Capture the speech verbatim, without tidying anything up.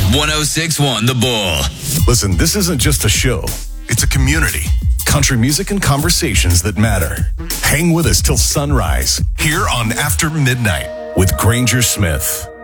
one oh six point one The Bull. Listen, this isn't just a show. It's a community. Country music and conversations that matter. Hang with us till sunrise here on After Midnight with Granger Smith.